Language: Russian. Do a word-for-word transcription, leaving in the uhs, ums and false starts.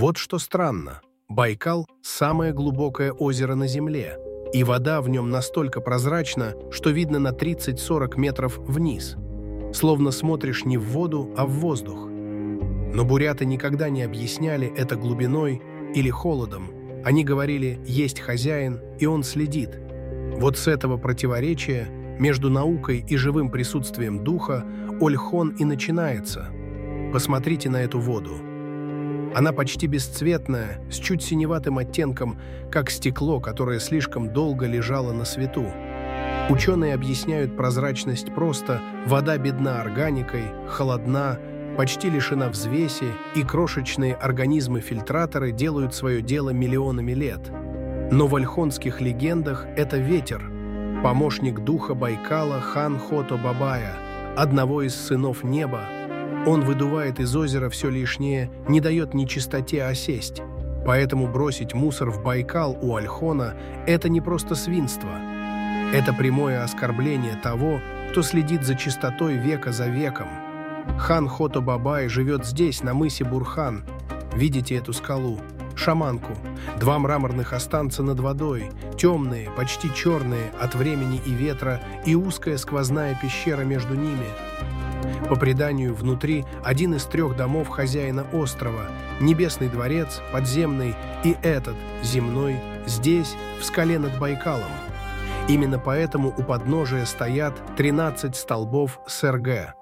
Вот что странно. Байкал – самое глубокое озеро на Земле, и вода в нем настолько прозрачна, что видно на тридцать-сорок метров вниз. Словно смотришь не в воду, а в воздух. Но буряты никогда не объясняли это глубиной или холодом. Они говорили «есть хозяин, и он следит». Вот с этого противоречия между наукой и живым присутствием духа Ольхон и начинается. Посмотрите на эту воду. Она почти бесцветная, с чуть синеватым оттенком, как стекло, которое слишком долго лежало на свету. Ученые объясняют прозрачность просто: вода бедна органикой, холодна, почти лишена взвеси, и крошечные организмы-фильтраторы делают свое дело миллионами лет. Но в ольхонских легендах это ветер, помощник духа Байкала Хан-Хото-Бабая, одного из сынов неба. Он выдувает из озера все лишнее, не дает нечистоте осесть. Поэтому бросить мусор в Байкал у Ольхона – это не просто свинство. Это прямое оскорбление того, кто следит за чистотой века за веком. Хан-Хото-Бабай живет здесь, на мысе Бурхан. Видите эту скалу? Шаманку. Два мраморных останца над водой, темные, почти черные от времени и ветра, и узкая сквозная пещера между ними. По преданию, внутри один из трех домов хозяина острова, небесный дворец, подземный, и этот, земной, здесь, в скале над Байкалом. Именно поэтому у подножия стоят тринадцать столбов Сэргэ.